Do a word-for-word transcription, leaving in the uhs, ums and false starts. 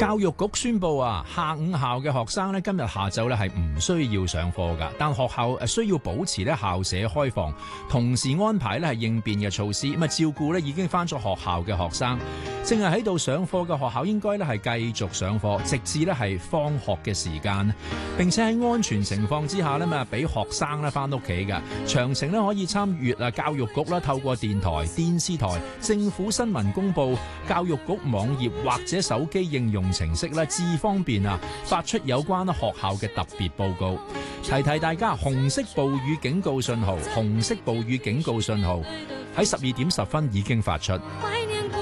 教育局宣布啊，下午校嘅學生咧今日下晝咧係唔需要上課噶，但學校誒需要保持咧校舍開放，同時安排咧係應變嘅措施，咁啊照顧咧已經翻咗學校嘅學生，正係喺度上課嘅學校應該咧係繼續上課，直至咧係放學嘅時間，並且喺安全情況之下咧嘛，俾學生咧翻屋企嘅。詳情咧可以參閱啊教育局啦，透過電台、電視台、政府新聞公佈、教育局網頁或者手機應用程式咧，智方便啊發出有關學校嘅特別報告。提提大家，紅色暴雨警告信號，紅色暴雨警告信號喺十二點十分已經發出。